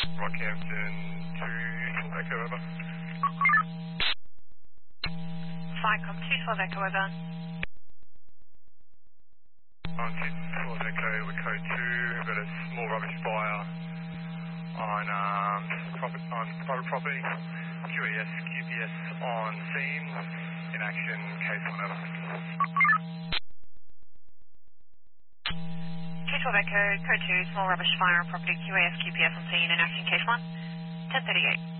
Rockhampton to Echo, over. Flycom 212 Echo, over. On 212 Echo with code 2, we've got a small rubbish fire on private property. QES, QPS on scene. In action, case 1, over. 212 Echo, code 2, small rubbish fire on property, QAS, QPS on scene, in action, case 1, 1038.